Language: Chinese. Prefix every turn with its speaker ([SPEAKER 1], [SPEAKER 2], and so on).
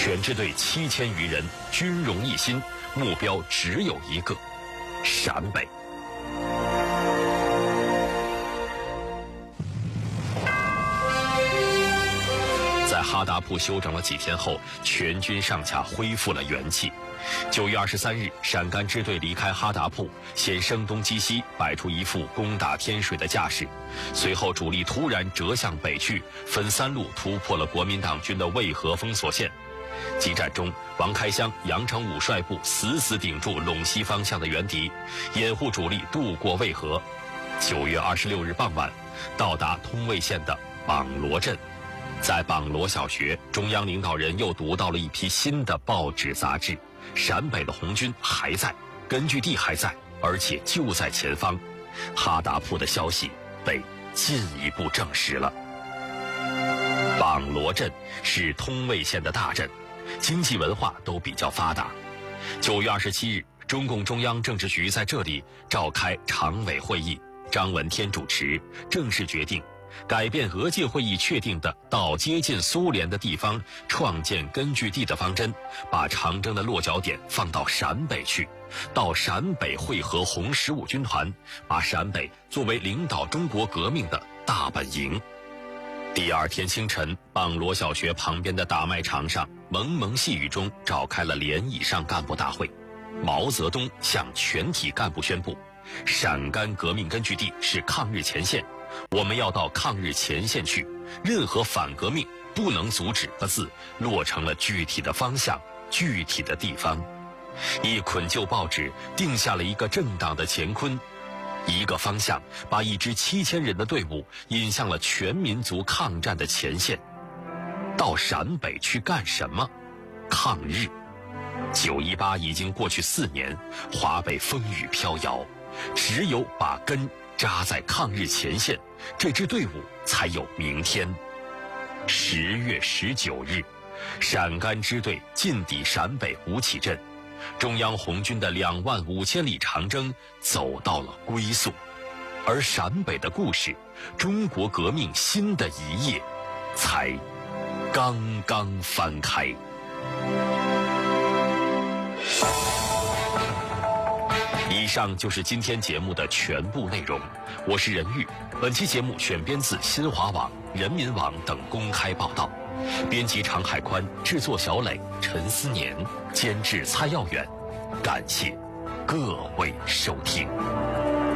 [SPEAKER 1] 全支队7000余人，军容一心，目标只有一个：陕北。在哈达铺休整了几天后，全军上下恢复了元气。9月23日，陕甘支队离开哈达铺，先声东击西，摆出一副攻打天水的架势。随后主力突然折向北去，分3路突破了国民党军的渭河封锁线。激战中，王开湘、杨成武率部死死顶住陇西方向的援敌，掩护主力渡过渭河。9月26日傍晚，到达通渭县的榜罗镇。在榜罗小学，中央领导人又读到了一批新的报纸杂志，陕北的红军还在，根据地还在，而且就在前方。哈达铺的消息被进一步证实了。榜罗镇是通渭县的大镇，经济文化都比较发达。9月27日，中共中央政治局在这里召开常委会议，张闻天主持，正式决定改变俄界会议确定的到接近苏联的地方创建根据地的方针，把长征的落脚点放到陕北去，到陕北会合红15军团，把陕北作为领导中国革命的大本营。第二天清晨，榜罗小学旁边的大卖场上，蒙蒙细雨中召开了连以上干部大会。毛泽东向全体干部宣布，陕甘革命根据地是抗日前线，我们要到抗日前线去，任何反革命不能阻止的字落成了具体的方向、具体的地方。一捆旧报纸定下了一个政党的乾坤，一个方向，把一支7000人的队伍引向了全民族抗战的前线。到陕北去干什么？抗日。918已经过去4年，华北风雨飘摇，只有把根扎在抗日前线，这支队伍才有明天。10月19日，陕甘支队进抵陕北吴起镇，中央红军的25000里长征走到了归宿，而陕北的故事，中国革命新的一页才刚刚翻开。以上就是今天节目的全部内容，我是任玉。本期节目选编自新华网、人民网等公开报道，编辑常海宽，制作小磊、陈思年，监制蔡耀远。感谢各位收听。